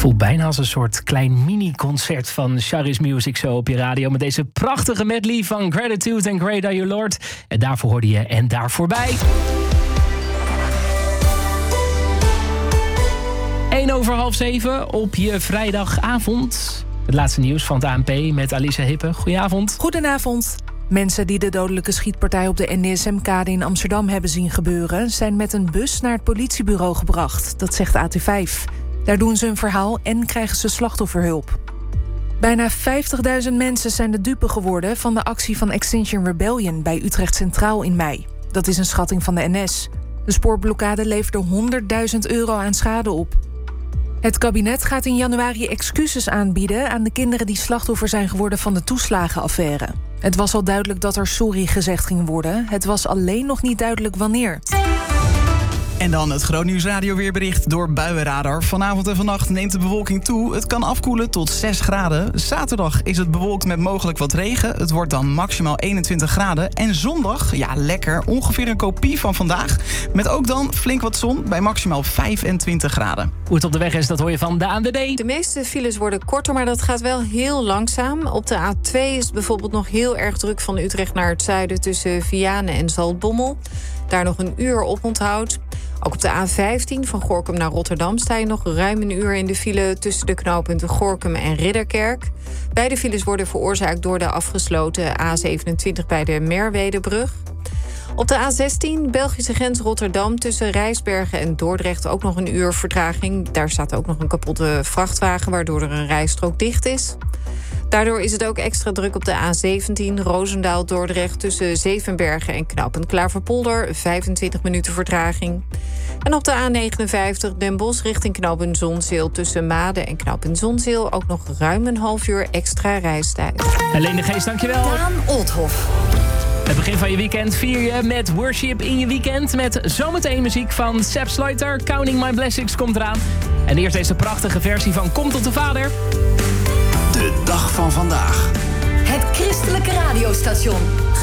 Voelt bijna als een soort klein mini-concert van Charis Music zo op je radio. Met deze prachtige medley van Gratitude en Great Are You Lord. En daarvoor hoorde je En Daar Voorbij. 6:01 op je vrijdagavond. Het laatste nieuws van het ANP met Alissa Hippe. Goedenavond. Goedenavond. Mensen die de dodelijke schietpartij op de NDSM-kade in Amsterdam hebben zien gebeuren, zijn met een bus naar het politiebureau gebracht. Dat zegt AT5. Daar doen ze een verhaal en krijgen ze slachtofferhulp. Bijna 50.000 mensen zijn de dupe geworden van de actie van Extinction Rebellion bij Utrecht Centraal in mei. Dat is een schatting van de NS. De spoorblokkade leverde €100.000 aan schade op. Het kabinet gaat in januari excuses aanbieden aan de kinderen die slachtoffer zijn geworden van de toeslagenaffaire. Het was al duidelijk dat er sorry gezegd ging worden. Het was alleen nog niet duidelijk wanneer. En dan het Grootnieuwsradio weerbericht door Buienradar. Vanavond en vannacht neemt de bewolking toe. Het kan afkoelen tot 6 graden. Zaterdag is het bewolkt met mogelijk wat regen. Het wordt dan maximaal 21 graden. En zondag, ja lekker, ongeveer een kopie van vandaag. Met ook dan flink wat zon bij maximaal 25 graden. Hoe het op de weg is, dat hoor je van de ANWB. De meeste files worden korter, maar dat gaat wel heel langzaam. Op de A2 is het bijvoorbeeld nog heel erg druk van Utrecht naar het zuiden tussen Vianen en Zaltbommel. Daar nog een uur oponthoud. Ook op de A15 van Gorinchem naar Rotterdam sta je nog ruim een uur in de file tussen de knooppunten Gorinchem en Ridderkerk. Beide files worden veroorzaakt door de afgesloten A27 bij de Merwedebrug. Op de A16, Belgische grens Rotterdam, tussen Rijsbergen en Dordrecht ook nog een uur vertraging. Daar staat ook nog een kapotte vrachtwagen, waardoor er een rijstrook dicht is. Daardoor is het ook extra druk op de A17, Roosendaal-Dordrecht, tussen Zevenbergen en knooppunt Klaverpolder, 25 minuten vertraging. En op de A59, Den Bosch richting knooppunt Zonzeel, tussen Maden en knooppunt Zonzeel ook nog ruim een half uur extra reistijd. Helene de Geest, dankjewel. Daan Oldhoff. Het begin van je weekend vier je met Worship in je weekend. Met zometeen muziek van Seb Sluiter. Counting My Blessings komt eraan. En eerst deze prachtige versie van Kom tot de Vader. De dag van vandaag. Het christelijke radiostation.